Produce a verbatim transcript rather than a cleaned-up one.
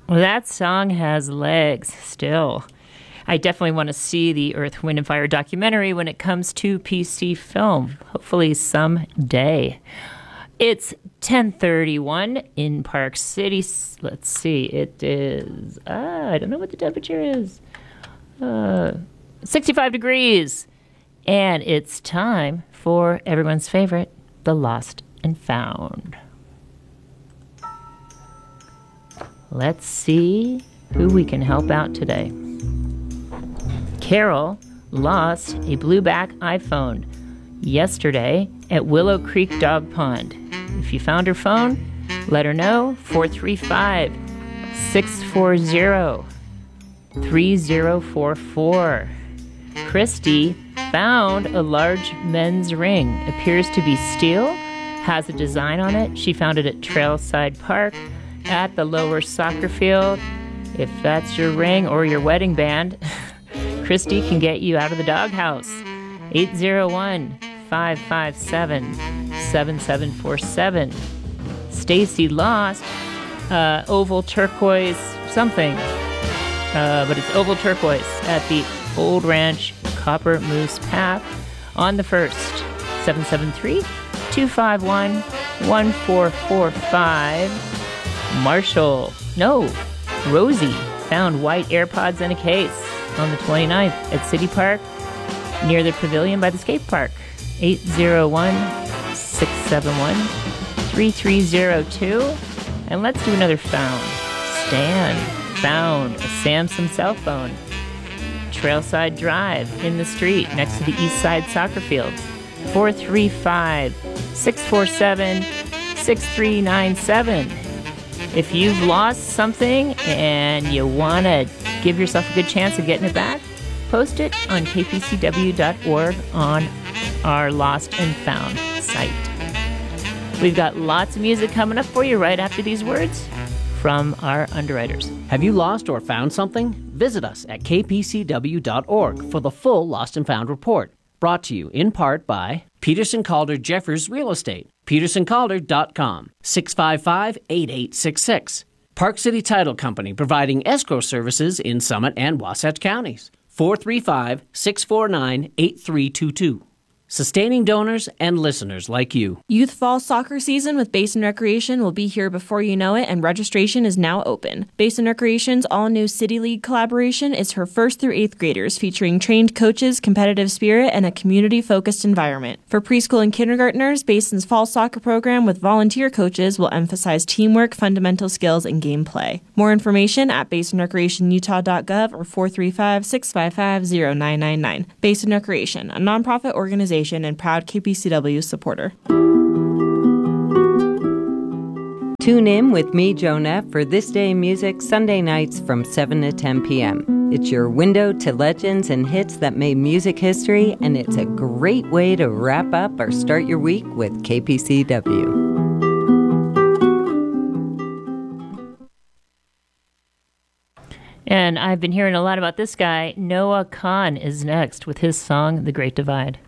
Well, that song has legs still. I definitely want to see the Earth, Wind, and Fire documentary when it comes to P C film, hopefully someday. It's ten thirty-one in Park City. Let's see, it is, ah, I don't know what the temperature is. Uh, sixty-five degrees. And it's time for everyone's favorite, The Lost and Found. Let's see who we can help out today. Carol lost a blueback iPhone yesterday at Willow Creek Dog Pond. If you found her phone, let her know. four three five, six four zero, three zero four four. Christy found a large men's ring. Appears to be steel, has a design on it. She found it at Trailside Park at the lower soccer field. If that's your ring or your wedding band, Christy can get you out of the doghouse. eight zero one, five five seven, seven seven four seven. Stacy lost uh, oval turquoise something, uh, but it's oval turquoise at the Old Ranch Copper Moose Path on the first. seven seven three, two five one, one four four five. Marshall, no, Rosie found white AirPods in a case on the twenty-ninth at City Park near the pavilion by the skate park. eight zero one, six seven one, three three zero two. And let's do another found. Stan found a Samsung cell phone. Trailside Drive in the street next to the East Side soccer fields. four three five, six four seven, six three nine seven. If you've lost something and you want to give yourself a good chance of getting it back, post it on k p c w dot org on our Lost and Found site. We've got lots of music coming up for you right after these words from our underwriters. Have you lost or found something? Visit us at k p c w dot org for the full Lost and Found report. Brought to you in part by Peterson Calder Jeffers Real Estate, peterson calder dot com, six five five, eight eight six six. Park City Title Company providing escrow services in Summit and Wasatch counties, four three five, six four nine, eight three two two. Sustaining donors and listeners like you. Youth Fall Soccer Season with Basin Recreation will be here before you know it, and registration is now open. Basin Recreation's all-new City League collaboration is for first through eighth graders, featuring trained coaches, competitive spirit, and a community-focused environment. For preschool and kindergartners, Basin's Fall Soccer program with volunteer coaches will emphasize teamwork, fundamental skills, and gameplay. More information at basin recreation utah dot gov or four three five, six five five, zero nine nine nine. Basin Recreation, a nonprofit organization and proud K P C W supporter. Tune in with me, Joan F., for This Day in Music, Sunday nights from seven to ten p.m. It's your window to legends and hits that made music history, and it's a great way to wrap up or start your week with K P C W. And I've been hearing a lot about this guy. Noah Kahn is next with his song, The Great Divide.